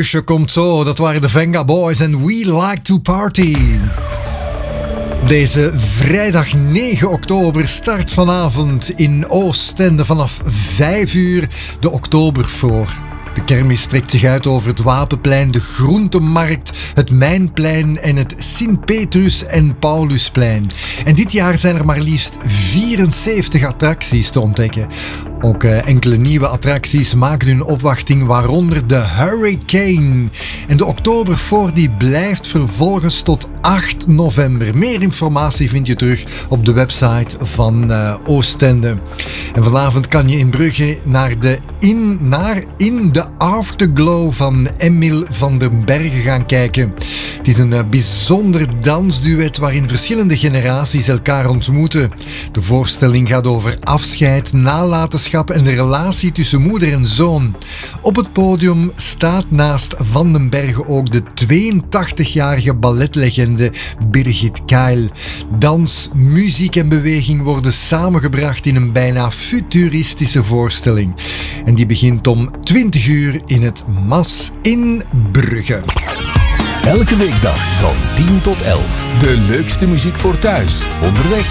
busje komt zo, dat waren de Venga Boys en We Like to Party. Deze vrijdag 9 oktober start vanavond in Oostende vanaf 5 uur de Oktobervoor. De kermis trekt zich uit over het Wapenplein, de Groentemarkt, het Mijnplein en het Sint-Petrus- en Paulusplein. En dit jaar zijn er maar liefst 74 attracties te ontdekken. Ook enkele nieuwe attracties maken hun opwachting, waaronder de Hurricane. En de Oktobervoor die blijft vervolgens tot 8 november. Meer informatie vind je terug op de website van Oostende. En vanavond kan je in Brugge naar In de Afterglow van Emil van den Bergen gaan kijken. Het is een bijzonder dansduet waarin verschillende generaties elkaar ontmoeten. De voorstelling gaat over afscheid, nalatenschap en de relatie tussen moeder en zoon. Op het podium staat naast Van den Bergen ook de 82-jarige balletlegende Birgit Keil. Dans, muziek en beweging worden samengebracht in een bijna futuristische voorstelling. En die begint om 20 uur in het Mas in Brugge. Elke weekdag van 10 tot 11. De leukste muziek voor thuis, onderweg